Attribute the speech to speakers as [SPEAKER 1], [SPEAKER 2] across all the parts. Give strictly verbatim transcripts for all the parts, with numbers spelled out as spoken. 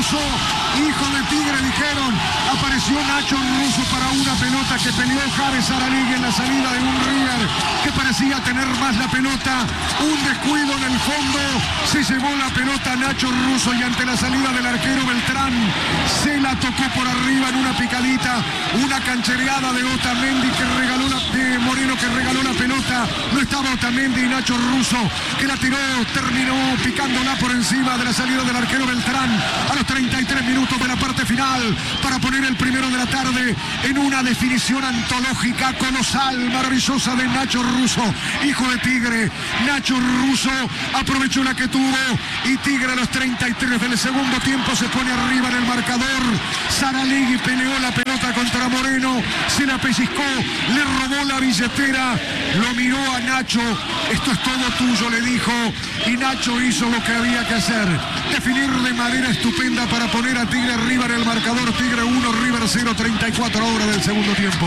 [SPEAKER 1] Russo, hijo de Tigre, dijeron. Apareció Nacho Russo para una pelota que peleó Javes Saralegui en la salida de un River que parecía tener más la pelota. Un descuido en el fondo, se llevó la pelota Nacho Russo y ante la salida del arquero Beltrán se la tocó por arriba en una picadita, una canchereada de Otamendi que regaló la, de Moreno que regaló la pelota. No estaba Otamendi y Nacho Russo que la tiró, terminó picándola por encima de la salida del arquero Beltrán a los treinta y tres minutos de la parte final para poner el primero de la tarde en una definición antológica, colosal, maravillosa de Nacho Russo, hijo de Tigre. Nacho Russo aprovechó la que tuvo y Tigre a los treinta y tres del segundo tiempo se pone arriba en el marcador. Saralegui peleó la pelota contra Moreno, se la pellizcó, le robó la billetera, lo miró a Nacho, esto es todo tuyo, le dijo, y Nacho hizo lo que había que hacer, definir de manera estupenda para poner a Tigre arriba en el marcador. Tigre uno, River cero, treinta y cuatro horas del segundo tiempo.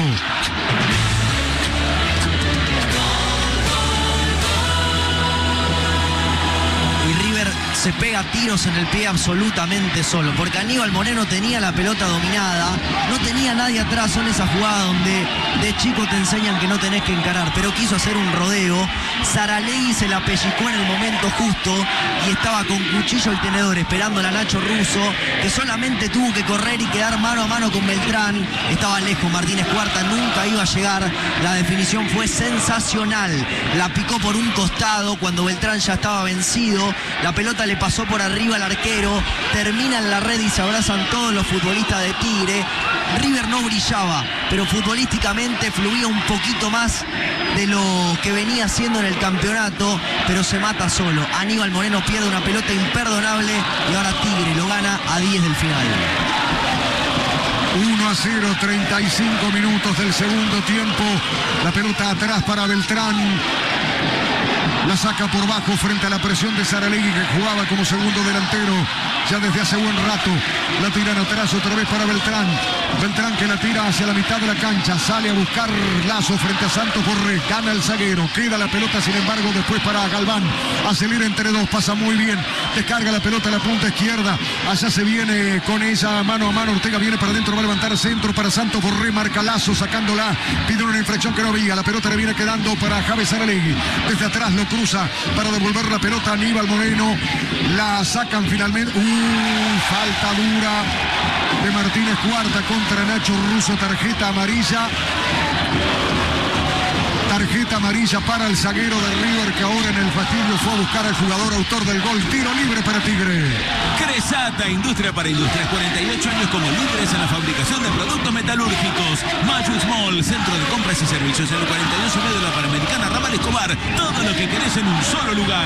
[SPEAKER 2] Se pega tiros en el pie absolutamente solo, porque Aníbal Moreno tenía la pelota dominada, no tenía nadie atrás. Son esas jugadas donde de chico te enseñan que no tenés que encarar, pero quiso hacer un rodeo. Saralegui se la pellizcó en el momento justo y estaba con cuchillo y tenedor esperando a Nacho Russo, que solamente tuvo que correr y quedar mano a mano con Beltrán. Estaba lejos Martínez Cuarta, nunca iba a llegar. La definición fue sensacional, la picó por un costado cuando Beltrán ya estaba vencido. La pelota le pasó por arriba al arquero, termina en la red y se abrazan todos los futbolistas de Tigre. River no brillaba, pero futbolísticamente fluía un poquito más de lo que venía haciendo en el campeonato, pero se mata solo. Aníbal Moreno pierde una pelota imperdonable y ahora Tigre lo gana a diez del final.
[SPEAKER 1] uno a cero, treinta y cinco minutos del segundo tiempo. La pelota atrás para Beltrán. La saca por bajo frente a la presión de Saralegui, que jugaba como segundo delantero ya desde hace buen rato. La tiran atrás otra vez para Beltrán. Beltrán que la tira hacia la mitad de la cancha. Sale a buscar Lazo frente a Santos Borré. Gana el zaguero. Queda la pelota, sin embargo, después para Galván. Acelera entre dos. Pasa muy bien. Descarga la pelota a la punta izquierda. Allá se viene con ella mano a mano. Ortega viene para adentro. Va a levantar centro para Santos Borré. Marca Lazo sacándola. Pide una infracción que no había. La pelota le viene quedando para Javes Saralegui. Desde atrás lo cruza para devolver la pelota a Aníbal Moreno. La sacan finalmente. Uh, falta dura de Martínez Cuarta contra Nacho Russo. Tarjeta amarilla. Tarjeta amarilla para el zaguero de River, que ahora en el fastidio fue a buscar al jugador autor del gol. Tiro libre para Tigre.
[SPEAKER 3] Cresata, industria para industrias. cuarenta y ocho años como líderes en la fabricación de productos metalúrgicos. Mayo Small, centro de compras y servicios en el cuarenta y dos y medio de la Panamericana, Ramal Escobar. Todo lo que querés en un solo lugar.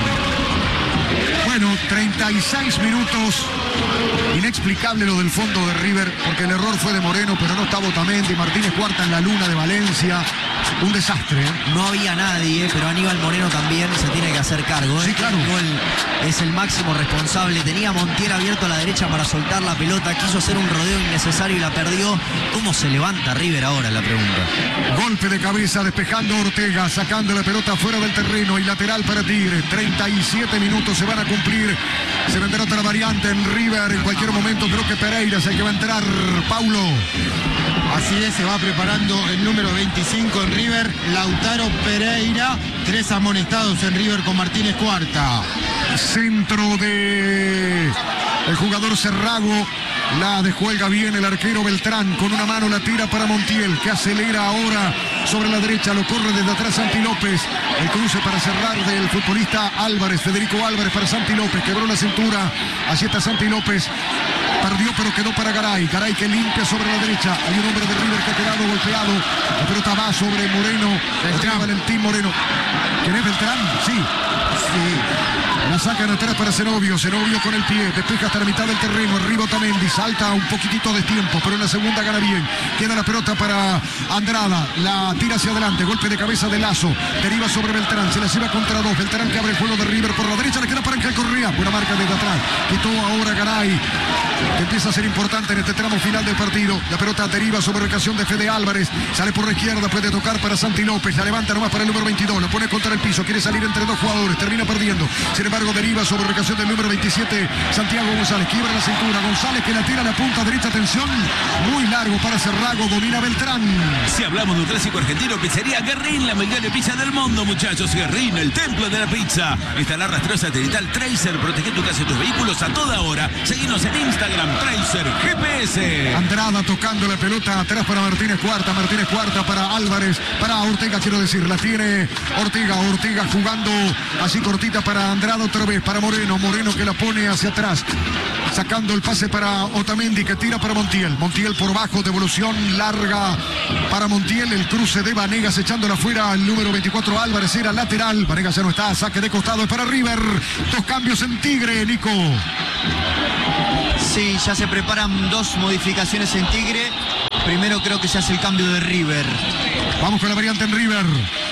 [SPEAKER 1] Bueno, treinta y seis minutos. Inexplicable lo del fondo de River, porque el error fue de Moreno, pero no estaba Otamendi. Martínez Cuarta en la luna de Valencia. Un desastre, ¿eh?
[SPEAKER 2] No había nadie, pero Aníbal Moreno también se tiene que hacer cargo, ¿eh?
[SPEAKER 1] Sí, claro.
[SPEAKER 2] El gol es el máximo responsable. Tenía a Montiel abierto a la derecha para soltar la pelota. Quiso hacer un rodeo innecesario y la perdió. ¿Cómo se levanta River ahora? La pregunta.
[SPEAKER 1] Golpe de cabeza, despejando Ortega, sacando la pelota fuera del terreno y lateral para Tigre. treinta y siete minutos se van a cumplir. Se vendrá otra variante en River. En cualquier momento creo que Pereira es el que va a entrar. Paulo.
[SPEAKER 4] Así es, se va preparando el número veinticinco en River, Lautaro Pereira. Tres amonestados en River con Martínez Cuarta.
[SPEAKER 1] Centro de el jugador Cerrago. La desjuega bien el arquero Beltrán. Con una mano la tira para Montiel, que acelera ahora sobre la derecha. Lo corre desde atrás Santi López. El cruce para cerrar del futbolista Álvarez, Federico Álvarez para Santi López. Quebró la cintura. Allí está Santi López. Perdió, pero quedó para Garay. Garay que limpia sobre la derecha. Hay un hombre de River que ha quedado golpeado. La pelota va sobre Moreno. Beltrán. Valentín Moreno. ¿Quién es Beltrán? Sí. Sí. La sacan atrás para Zenobio. Zenobio con el pie. Despeja hasta la mitad del terreno. Arriba Otamendi. Salta un poquitito de tiempo, pero en la segunda gana bien. Queda la pelota para Andrada. La tira hacia adelante. Golpe de cabeza de Lazo. Deriva sobre Beltrán. Se la lleva contra dos. Beltrán que abre el juego de River por la derecha. Le queda para Ángel Correa. Buena marca desde atrás. Quitó ahora Garay, que empieza a ser importante en este tramo final del partido. La pelota deriva sobre ocasión de Fede Álvarez. Sale por la izquierda. Puede tocar para Santi López. La levanta nomás para el número veintidós. Lo pone contra el piso. Quiere salir entre dos jugadores. Termina perdiendo. Sin embargo, embargo deriva sobre ubicación del número veintisiete, Santiago González, quiebra la cintura, González que la tira a la punta derecha, atención, muy largo para Cerrago, domina Beltrán.
[SPEAKER 3] Si hablamos de un clásico argentino, pizzería Guerrín, la mejor pizza del mundo, muchachos. Guerrín, el templo de la pizza. Instalar rastreo satelital Tracer, protege tu casa y tus vehículos a toda hora. Seguinos en Instagram, Tracer G P S.
[SPEAKER 1] Andrada tocando la pelota atrás para Martínez Cuarta, Martínez Cuarta para Álvarez, para Ortega, quiero decir, la tiene Ortega, Ortega jugando así cortita para Andrada otra vez, para Moreno, Moreno que la pone hacia atrás, sacando el pase para Otamendi que tira para Montiel, Montiel por bajo, devolución larga para Montiel, el cruce de Vanegas echándola afuera, el número veinticuatro Álvarez era lateral, Vanegas ya no está, saque de costado para River, dos cambios en Tigre, Nico.
[SPEAKER 2] Sí, ya se preparan dos modificaciones en Tigre. Primero creo que se hace el cambio de River.
[SPEAKER 1] Vamos con la variante en River.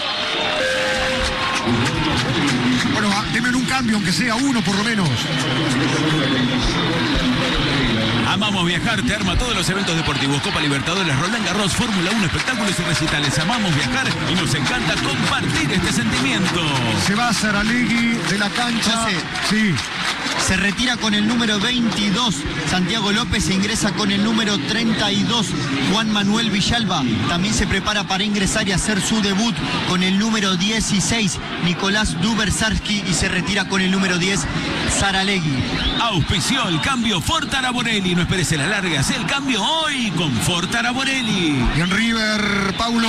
[SPEAKER 1] Bueno, denme un cambio, aunque sea uno por lo menos.
[SPEAKER 3] Amamos viajar, te arma todos los eventos deportivos, Copa Libertadores, Roland Garros, Fórmula uno, espectáculos y recitales. Amamos viajar y nos encanta compartir este sentimiento.
[SPEAKER 1] Se va Saralegui de la cancha. Sí.
[SPEAKER 2] Se retira con el número veintidós, Santiago López, e ingresa con el número treinta y dos, Juan Manuel Villalba. También se prepara para ingresar y hacer su debut con el número dieciséis, Nicolás Dubersarski, y se retira con el número diez, Saralegui.
[SPEAKER 3] Auspició el cambio Ford Araborelli. No esperes en la larga, haz el cambio hoy con Ford Araborelli.
[SPEAKER 1] Y en River, Paulo.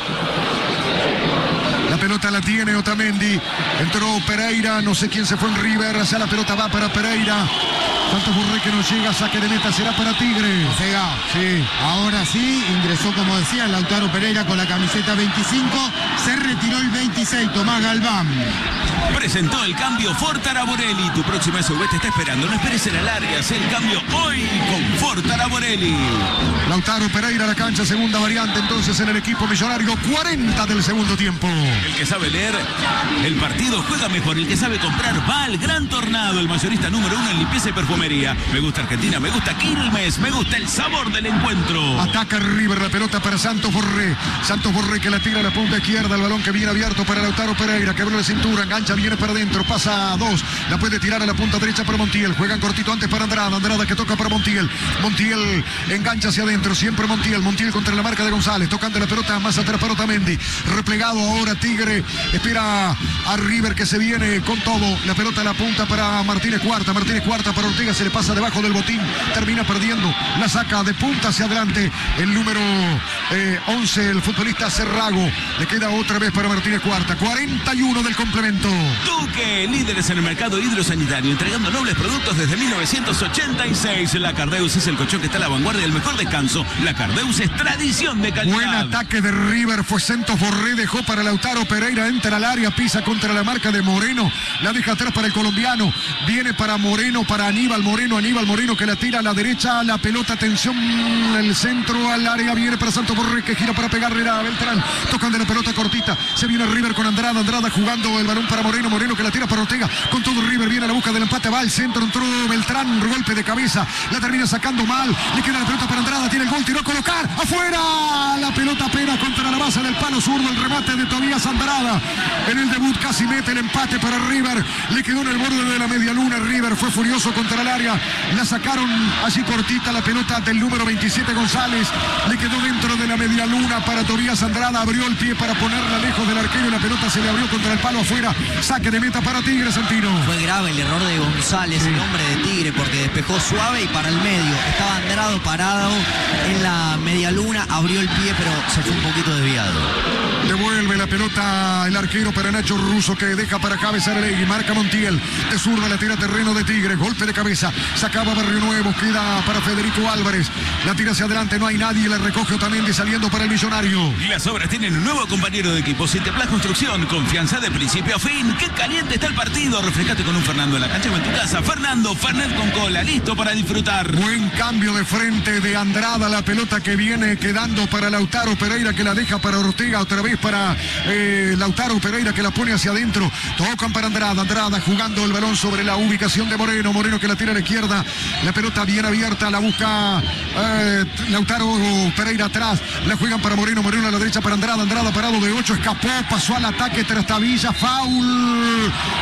[SPEAKER 1] La pelota la tiene Otamendi. Entró Pereira, no sé quién se fue en River. Hacia la pelota va para Pereira. Santos Borré que no llega, saque de meta, será para Tigre.
[SPEAKER 4] Llega.
[SPEAKER 1] Sí.
[SPEAKER 4] Ahora sí, ingresó, como decía, Lautaro Pereira con la camiseta veinticinco. Se retiró el veintiséis, Tomás Galván.
[SPEAKER 3] Presentó el cambio Ford Araborelli. Tu próxima S U V te está esperando. No esperes en la larga, haz el cambio hoy con Ford Araborelli.
[SPEAKER 1] Lautaro Pereira a la cancha, segunda variante entonces en el equipo millonario. cuarenta del segundo tiempo.
[SPEAKER 3] El que sabe leer el partido juega mejor. El que sabe comprar va al Gran Tornado, el mayorista número uno en limpieza y perfumería. Me gusta Argentina, me gusta Quilmes, me gusta el sabor del encuentro.
[SPEAKER 1] Ataca River, la pelota para Santos Borré. Santos Borré que la tira a la punta izquierda, el balón que viene abierto para Lautaro Pereira, que abre la cintura, engancha, viene para adentro, pasa a dos, la puede tirar a la punta derecha para Montiel. Juegan cortito antes para Andrada, Andrada que toca para Montiel. Montiel engancha hacia adentro, siempre Montiel, Montiel contra la marca de González, tocando la pelota más atrás para Otamendi. Replegado ahora Tigre, espera a River que se viene con todo. La pelota a la punta para Martínez Cuarta, Martínez Cuarta para Ortega, se le pasa debajo del botín, termina perdiendo, la saca de punta hacia adelante el número eh, once, el futbolista Cerrago. Le queda otra vez para Martínez Cuarta, cuarenta y uno del complemento.
[SPEAKER 3] Duque, líderes en el mercado hidrosanitario, entregando nobles productos desde mil novecientos ochenta y seis. La Cardeus es el colchón que está a la vanguardia del mejor descanso. La Cardeus es tradición de calidad.
[SPEAKER 1] Buen ataque de River, fue Santos Borré, dejó para Lautaro Pereira, entra al área, pisa contra la marca de Moreno, la deja atrás para el colombiano, viene para Moreno, para Aníbal Moreno, Aníbal Moreno que la tira a la derecha, la pelota, atención, el centro al área, viene para Santos Borré que gira para pegarle a Beltrán, tocan de la pelota cortita, se viene River con Andrada, Andrada jugando el balón para Moreno, Moreno que la tira para Ortega, con todo River viene a la busca del empate, va al centro, entró Beltrán, golpe de cabeza, la termina sacando mal, le queda la pelota para Andrada, tiene el gol, tiró a colocar, afuera, la pelota pena contra la base del palo zurdo, el remate de Tobías Andrada, en el debut casi mete el empate para River, le quedó en el borde de la media luna, River fue furioso contra el área, la sacaron así cortita la pelota del número veintisiete González, le quedó dentro de la media luna para Tobías Andrada, abrió el pie para ponerla lejos del arquero y la pelota se le abrió contra el palo afuera, saque de meta para Tigre, Santino.
[SPEAKER 2] Fue grave el error de González, sí, el hombre de Tigre, porque despejó suave y para el medio, estaba Andrado parado en la media luna, abrió el pie pero se fue un poquito desviado.
[SPEAKER 1] Devuelve la pelota el arquero para Nacho Russo que deja para cabeza y marca Montiel. De zurda la tira terreno de Tigre. Golpe de cabeza. Sacaba Barrio Nuevo. Queda para Federico Álvarez. La tira hacia adelante. No hay nadie. La recoge Otamendi saliendo para el Millonario.
[SPEAKER 3] Y las obras tienen un nuevo compañero de equipo. Cinteplas Construcción. Confianza de principio a fin. ¡Qué caliente está el partido! Refrescate con un Fernando en la cancha o en tu casa. Fernando Fernet con cola. Listo para disfrutar.
[SPEAKER 1] Buen cambio de frente de Andrada. La pelota que viene quedando para Lautaro Pereira que la deja para Ortega. Otra vez para eh, Lautaro Pereira que la pone hacia adentro. Tocan para Andrada. Andrada jugando el balón sobre la ubicación de Moreno. Moreno que la tira a la izquierda. La pelota bien abierta. La busca eh, Lautaro Pereira atrás. La juegan para Moreno. Moreno a la derecha para Andrada. Andrada parado de ocho. Escapó. Pasó al ataque. Trastavilla. Foul.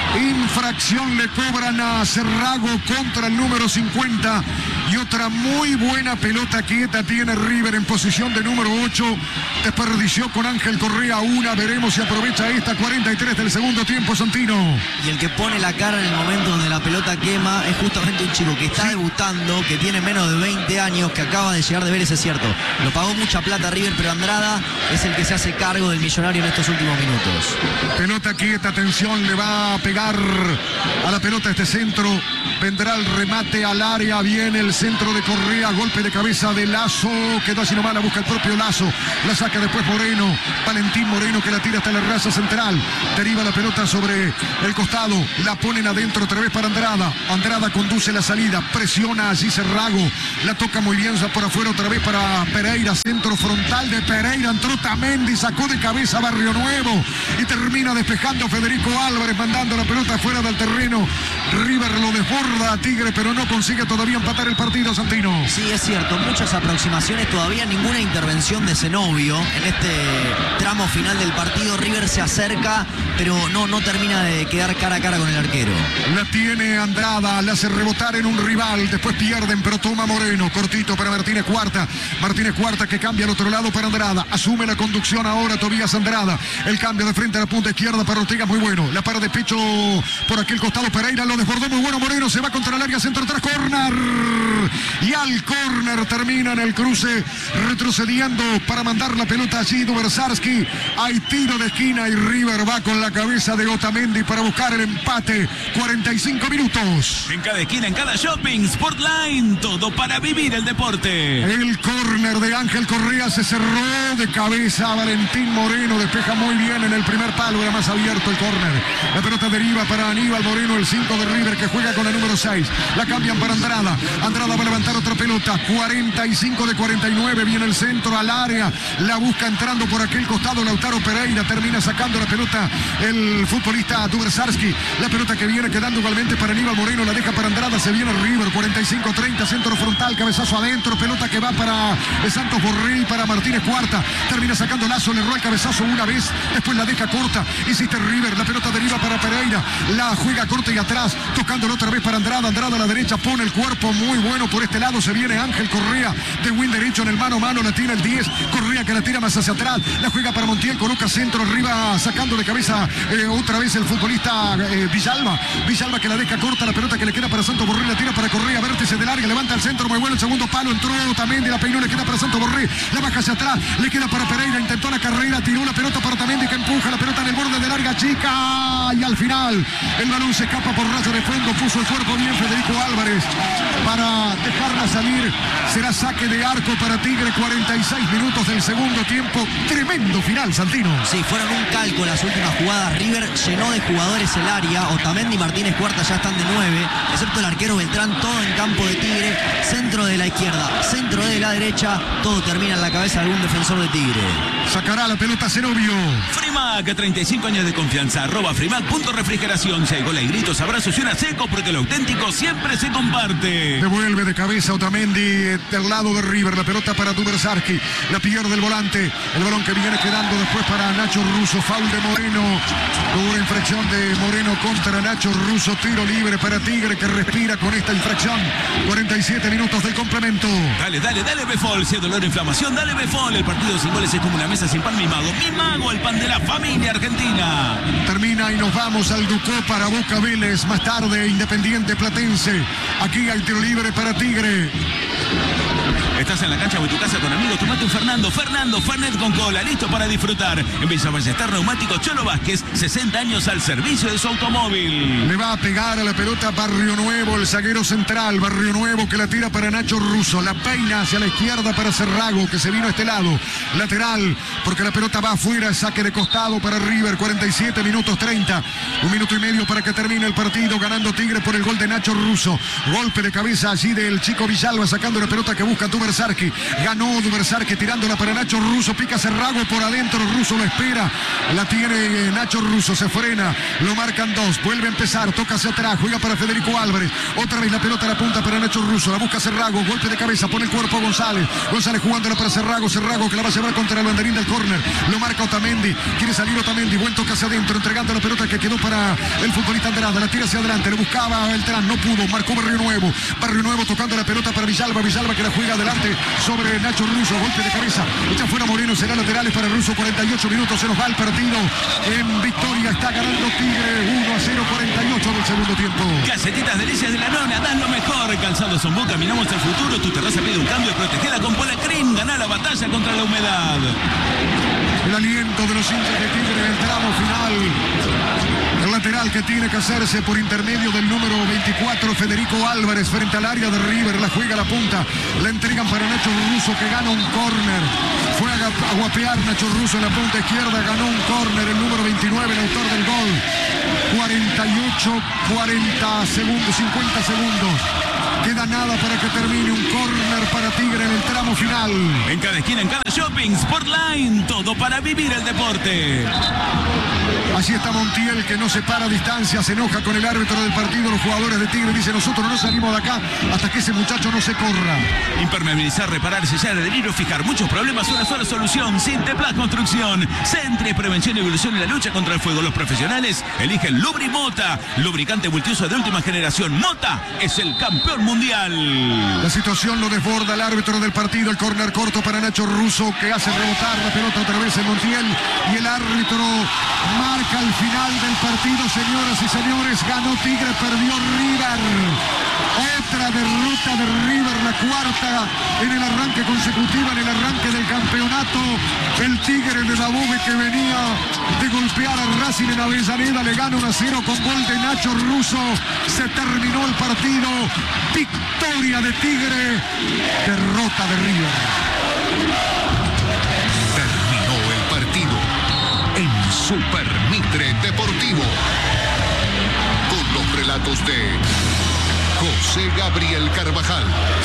[SPEAKER 1] Infracción le cobran a Cerrago contra el número cincuenta. Y otra muy buena pelota quieta tiene River en posición de número ocho. Desperdició con Ángel Correa una. Veremos si aprovecha esta. Cuarenta y tres del segundo tiempo, Santino.
[SPEAKER 2] Y el que pone la cara en el momento donde la pelota quema es justamente un chico que está sí. debutando, que tiene menos de veinte años, que acaba de llegar de Vélez, es cierto. Lo pagó mucha plata River, pero Andrada es el que se hace cargo del millonario en estos últimos minutos.
[SPEAKER 1] Pelota quieta, atención, le va a pegar a la pelota este centro. Vendrá el remate al área, viene el centro de Correa, golpe de cabeza de Lazo, quedó así nomás, la busca el propio Lazo, la saca después Moreno, Valentín Moreno que la tira hasta la raza central, deriva la pelota sobre el costado, la ponen adentro otra vez para Andrada, Andrada conduce la salida, presiona allí Cerrago, la toca muy bien por afuera otra vez para Pereira, centro frontal de Pereira, entró Tamendi, sacó de cabeza Barrio Nuevo y termina despejando Federico Álvarez, mandando la pelota fuera del terreno. River lo desborda a Tigre, pero no consigue todavía empatar el partido, Santino.
[SPEAKER 2] Sí, es cierto, muchas aproximaciones, todavía ninguna intervención de Zenobio en este tramo final del partido. River se acerca, pero no, no termina de quedar cara a cara con el arquero.
[SPEAKER 1] La tiene Andrada, la hace rebotar en un rival, después pierden, pero toma Moreno, cortito para Martínez Cuarta. Martínez Cuarta que cambia al otro lado para Andrada, asume la conducción ahora Tobías Andrada. El cambio de frente a la punta izquierda para Ortega, muy bueno. La para de pecho por aquel costado Pereira, lo desbordó muy bueno Moreno, se va contra el área, centro atrás, córner. Y al córner termina en el cruce, retrocediendo para mandar la pelota allí Dubersarsky. Hay tiro de esquina y River va con la cabeza de Otamendi para buscar el empate. cuarenta y cinco minutos.
[SPEAKER 3] En cada esquina, en cada shopping, Sportline, todo para vivir el deporte.
[SPEAKER 1] El córner de Ángel Correa se cerró de cabeza. Valentín Moreno despeja muy bien en el primer palo, era más abierto el córner. La pelota deriva para Aníbal Moreno, el cinco de River, que juega con la número seis. La cambian para Andrada. Andrada va a levantar otra pelota. cuarenta y cinco de cuarenta y nueve. Viene el centro al área. La busca entrando por aquel costado Lautaro Pereira. Termina sacando la pelota el futbolista Dubersarsky. La pelota que viene quedando igualmente para Aníbal Moreno. La deja para Andrada. Se viene River. cuarenta y cinco treinta. Centro frontal. Cabezazo adentro. Pelota que va para Santos Borrell. Para Martínez Cuarta. Termina sacando Lazo. Le erró el cabezazo una vez. Después la deja corta. Insiste River. La pelota deriva para Pereira. La juega corta y atrás. Tocándolo otra vez para Andrada. Andrada a la derecha. Pone el cuerpo muy bueno por este lado. Se viene Ángel Correa de win derecho en el mano a mano. La tira el diez. Correa que la tira más hacia atrás. La juega para Montiel. Coloca centro arriba. Sacando de cabeza eh, otra vez el futbolista eh, Villalba. Villalba que la deja corta. La pelota que le queda para Santos Borrell. La tira para Correa. Vértice de larga. Levanta el centro. Muy bueno. El segundo palo. Entró Otamendi. La peinó. Le queda para Santos Borrell. La baja hacia atrás. Le queda para Pereira. Intentó la carrera. Tiró la pelota para Otamendi que empuja la pelota en el borde de larga chica. Y al final el balón se escapa por raya de fondo. Puso el cuerpo bien Federico Álvarez para dejarla salir. Será saque de arco para Tigre. cuarenta y seis minutos del segundo tiempo. Tremendo final, Santino.
[SPEAKER 2] Sí, fueron un calco las últimas jugadas. River llenó de jugadores el área. Otamendi y Martínez Cuarta ya están de nueve, excepto el arquero Beltrán, todo en campo de Tigre. Centro de la izquierda, centro de la derecha. Todo termina en la cabeza de algún defensor de Tigre.
[SPEAKER 1] Sacará la pelota Zenobio.
[SPEAKER 3] Frimac, treinta y cinco años de confianza. Arroba Frimac punto refrigeración. Si hay gola y gritos, abrazos y una seco, porque lo auténtico siempre se comparte.
[SPEAKER 1] Devuelve de cabeza Otamendi del lado de River. La pelota para Dubersarsky. La pierde el volante. El balón que viene quedando después para Nacho Russo. Foul de Moreno. Dura infracción de Moreno contra Nacho Russo. Tiro libre para Tigre que respira con esta infracción. cuarenta y siete minutos del complemento.
[SPEAKER 3] Dale, dale, dale Befol. Si hay dolor o inflamación, dale Befol. El partido sin goles es como una mesa sin pan mimado. Mimago, el pan de la familia argentina.
[SPEAKER 1] Termina y nos vamos al Ducó para Boca Vélez. Más tarde Independiente Platense. Aquí hay tiro libre para Tigre.
[SPEAKER 3] Estás en la cancha o en tu casa con amigos, tomate un Fernando. Fernando, Fernet con cola, listo para disfrutar. En Villa Ballester Neumático Cholo Vázquez, sesenta años al servicio de su automóvil.
[SPEAKER 1] Le va a pegar a la pelota Barrio Nuevo, el zaguero central. Barrio Nuevo que la tira para Nacho Russo. La peina hacia la izquierda para Cerrago, que se vino a este lado. Lateral, porque la pelota va afuera. Saque de costado para River. cuarenta y siete minutos treinta. Un minuto y medio para que termine el partido. Ganando Tigre por el gol de Nacho Russo. Golpe de cabeza allí del chico Villalba, sacando la pelota que busca Tuber Dubersarki. Ganó Dubersarki tirándola para Nacho Russo. Pica Cerrago por adentro. Russo lo espera. La tiene Nacho Russo. Se frena. Lo marcan dos. Vuelve a empezar. Toca hacia atrás. Juega para Federico Álvarez. Otra vez la pelota a la punta para Nacho Russo. La busca Cerrago. Golpe de cabeza. Pone el cuerpo a González. González jugándola para Cerrago. Cerrago que la va a llevar contra el banderín del córner. Lo marca Otamendi. Quiere salir Otamendi. Buen toque hacia adentro. Entregando la pelota que quedó para el futbolista Andrada. La tira hacia adelante. Le buscaba a Beltrán. No pudo. Marcó Barrio Nuevo. Barrio Nuevo tocando la pelota para Villalba. Villalba que la juega adelante sobre Nacho Russo. Golpe de cabeza. Echa fuera Moreno. Será laterales para Russo. cuarenta y ocho minutos. Se nos va el partido. En victoria está ganando Tigre. uno a cero. cuarenta y ocho del segundo tiempo.
[SPEAKER 3] Galletitas Delicias de la Nona. Dan lo mejor. Calzado Sombú. Caminamos al futuro. Tu terraza pide un cambio. Protegela con Polacrim. Ganá la batalla contra la humedad.
[SPEAKER 1] El aliento de los hinchas de Tigre en el tramo final. El lateral que tiene que hacerse por intermedio del número veinticuatro, Federico Álvarez, frente al área de River. La juega a la punta. La entregan para Nacho Russo, que gana un córner. Fue a guapear Nacho Russo en la punta izquierda. Ganó un córner el número veintinueve, el autor del gol. cuarenta y ocho, cuarenta segundos, cincuenta segundos. Queda nada para que termine. Un córner para Tigre en el tramo final.
[SPEAKER 3] En cada esquina, en cada shopping, Sportline. Todo para vivir el deporte.
[SPEAKER 1] Así está Montiel, que no se para a distancia, se enoja con el árbitro del partido. Los jugadores de Tigre dicen: nosotros no salimos de acá hasta que ese muchacho no se corra.
[SPEAKER 3] Impermeabilizar, reparar, sellar, adherir o fijar muchos problemas, una sola solución. Sinteplas Construcción. Centre, prevención y evolución en la lucha contra el fuego. Los profesionales eligen Lubrimota, lubricante multiuso de última generación. Mota es el campeón mundial.
[SPEAKER 1] La situación lo desborda el árbitro del partido. El córner corto para Nacho Russo, que hace rebotar la pelota otra vez en Montiel. Y el árbitro marca al final del partido, señoras y señores. Ganó Tigre, perdió River. Otra derrota de River, la cuarta en el arranque consecutivo, en el arranque del campeonato. El Tigre de Dabove, que venía de golpear a Racing en Avellaneda, le gana uno a cero con gol de Nacho Russo. Se terminó el partido. Victoria de Tigre, derrota de River.
[SPEAKER 5] Terminó el partido en Super Mitre Deportivo, con los relatos de José Gabriel Carvajal.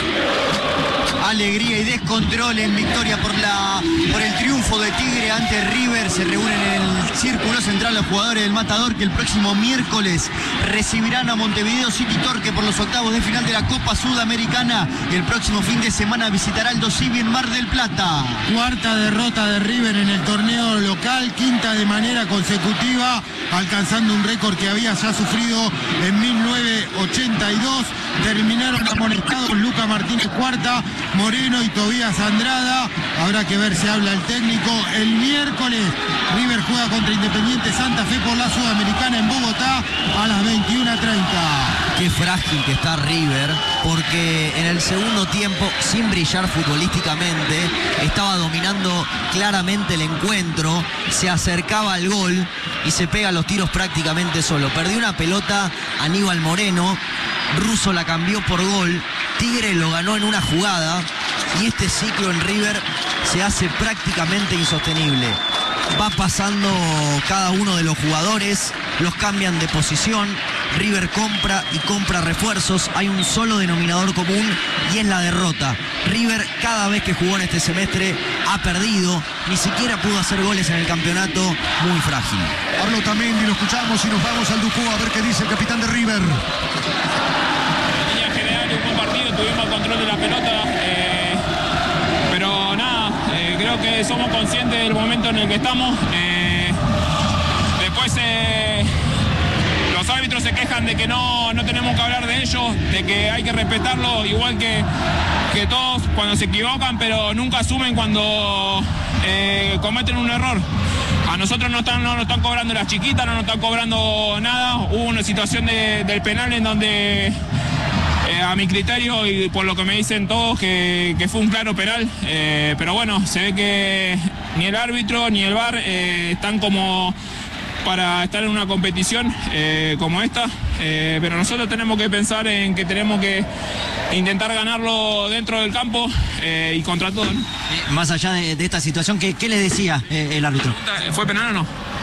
[SPEAKER 2] Alegría y descontrol en victoria por la por el triunfo de Tigre ante River. Se reúnen en el círculo central los jugadores del Matador, que el próximo miércoles recibirán a Montevideo City Torque por los octavos de final de la Copa Sudamericana, y el próximo fin de semana visitará el Dosivi en Mar del Plata.
[SPEAKER 4] Cuarta derrota de River en el torneo local, quinta de manera consecutiva, alcanzando un récord que había ya sufrido en mil novecientos ochenta y dos. Terminaron amonestados Luca Martínez cuarta, Moreno y Tobías Andrada. Habrá que ver si habla el técnico. El miércoles River juega contra Independiente Santa Fe por la Sudamericana en Bogotá a las veintiuna treinta.
[SPEAKER 2] Qué frágil que está River, porque en el segundo tiempo, sin brillar futbolísticamente, estaba dominando claramente el encuentro, se acercaba al gol y se pega los tiros prácticamente solo. Perdió una pelota Aníbal Moreno, Russo la cambió por gol, Tigre lo ganó en una jugada, y este ciclo en River se hace prácticamente insostenible. Va pasando cada uno de los jugadores, los cambian de posición, River compra y compra refuerzos. Hay un solo denominador común, y es la derrota. River, cada vez que jugó en este semestre, ha perdido. Ni siquiera pudo hacer goles en el campeonato. Muy frágil.
[SPEAKER 1] Habló Otamendi, lo escuchamos y nos vamos al Ducó a ver qué dice el capitán de River.
[SPEAKER 6] En línea general, un buen partido, tuvimos control de la pelota. Eh, pero nada, eh, creo que somos conscientes del momento en el que estamos. Eh, después... Eh, Los árbitros se quejan de que no, no tenemos que hablar de ellos, de que hay que respetarlo, igual que, que todos cuando se equivocan, pero nunca asumen cuando eh, cometen un error. A nosotros no, están, no nos están cobrando las chiquitas, no nos están cobrando nada. Hubo una situación de, del penal en donde, eh, a mi criterio y por lo que me dicen todos, que, que fue un claro penal. Eh, pero bueno, se ve que ni el árbitro ni el V A R eh, están como... para estar en una competición eh, como esta, eh, pero nosotros tenemos que pensar en que tenemos que intentar ganarlo dentro del campo eh, y contra todo, ¿no?
[SPEAKER 2] Más allá de, de esta situación, ¿qué, qué le decía eh, el árbitro?
[SPEAKER 6] ¿Fue penal o no?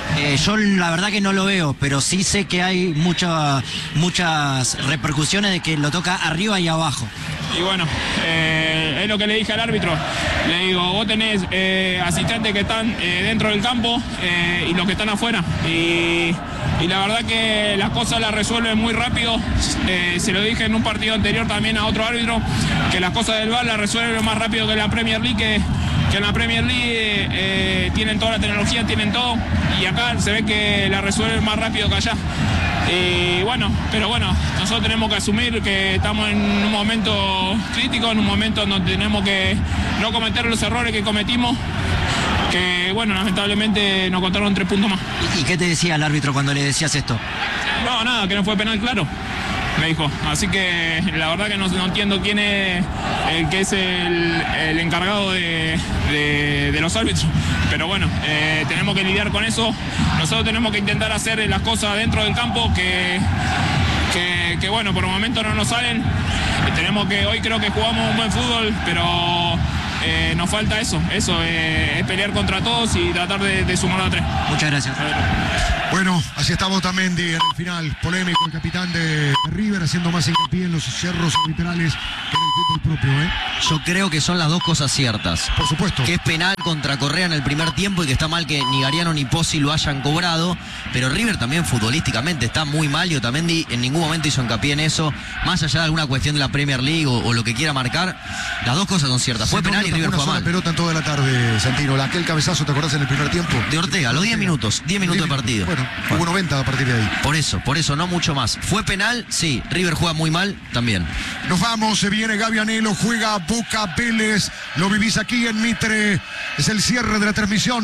[SPEAKER 2] Eh, yo la verdad que no lo veo, pero sí sé que hay mucha, muchas repercusiones de que lo toca arriba y abajo.
[SPEAKER 6] Y bueno, eh, es lo que le dije al árbitro. Le digo, vos tenés eh, asistentes que están eh, dentro del campo eh, y los que están afuera. Y, y la verdad que las cosas las resuelven muy rápido. Eh, se lo dije en un partido anterior también a otro árbitro, que las cosas del V A R las resuelven más rápido que la Premier League, que, que en la Premier League eh, tienen toda la tecnología, tienen todo. Y acá se ve que la resuelven más rápido que allá. Y bueno, pero bueno, nosotros tenemos que asumir que estamos en un momento crítico, en un momento donde tenemos que no cometer los errores que cometimos, que bueno, lamentablemente nos contaron tres puntos más.
[SPEAKER 2] ¿Y qué te decía el árbitro cuando le decías esto?
[SPEAKER 6] No, nada, que no fue penal, claro, me dijo. Así que la verdad que no, no entiendo quién es el que es el, el encargado de, de, de los árbitros. Pero bueno, eh, tenemos que lidiar con eso. Nosotros tenemos que intentar hacer las cosas dentro del campo que, que, que bueno, por el momento no nos salen. Tenemos que, hoy creo que jugamos un buen fútbol, pero eh, nos falta eso, eso, eh, es pelear contra todos y tratar de, de sumar a tres.
[SPEAKER 2] Muchas gracias.
[SPEAKER 1] Bueno, así está Otamendi en el final, polémico, el capitán de River, haciendo más hincapié en los cerros arbitrales que en el fútbol propio, ¿eh?
[SPEAKER 2] Yo creo que son las dos cosas ciertas.
[SPEAKER 1] Por supuesto.
[SPEAKER 2] Que es penal contra Correa en el primer tiempo y que está mal que ni Gariano ni Pozzi lo hayan cobrado, pero River también futbolísticamente está muy mal y Otamendi en ningún momento hizo hincapié en eso, más allá de alguna cuestión de la Premier League o, o lo que quiera marcar, las dos cosas son ciertas. Fue penal y River fue mal.
[SPEAKER 1] Pelota en toda la tarde, Santino, aquel cabezazo, ¿te acordás en el primer tiempo?
[SPEAKER 2] De Ortega, los diez minutos, diez minutos de partido.
[SPEAKER 1] Bueno, hubo noventa a partir de ahí.
[SPEAKER 2] Por eso, por eso, no mucho más. ¿Fue penal? Sí. River juega muy mal, también.
[SPEAKER 1] Nos vamos, se viene Gaby Anelo, juega Boca Vélez. Lo vivís aquí en Mitre. Es el cierre de la transmisión.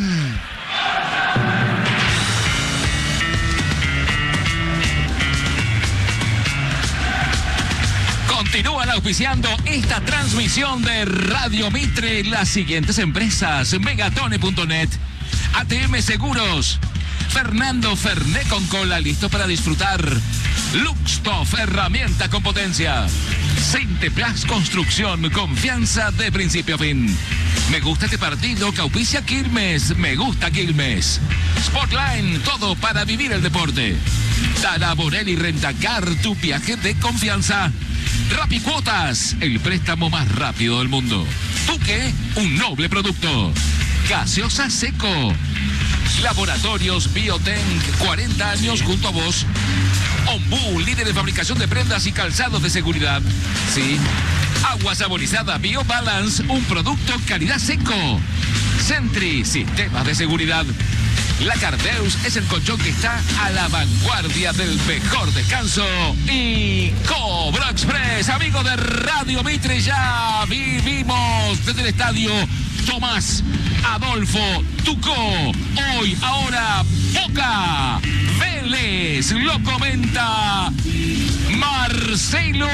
[SPEAKER 3] Continúan auspiciando esta transmisión de Radio Mitre las siguientes empresas: Megatone punto net, A T M Seguros, Fernando Ferné con cola, listo para disfrutar. Luxtof, herramienta con potencia. Centeplas Construcción, confianza de principio a fin. Me gusta este partido que auspicia Quilmes. Me gusta Quilmes. Sportline, todo para vivir el deporte. Tara Borelli Rentacar, tu viaje de confianza. Rapicuotas, el préstamo más rápido del mundo. Tuque, un noble producto. Gaseosa Seco. Laboratorios Biotank, cuarenta años junto a vos. Ombú, líder de fabricación de prendas y calzados de seguridad. Sí. Agua saborizada BioBalance, un producto calidad seco. Sentry, sistemas de seguridad. La Cardeus es el colchón que está a la vanguardia del mejor descanso. Y Cobro Express, amigo de Radio Mitre, ya vivimos desde el estadio Tomás Adolfo Tucó. Hoy, ahora, Boca Vélez, lo comenta Marcelo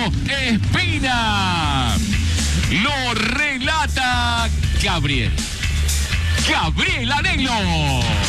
[SPEAKER 3] Espina. Lo relata Gabriel. Gabriel Anelo.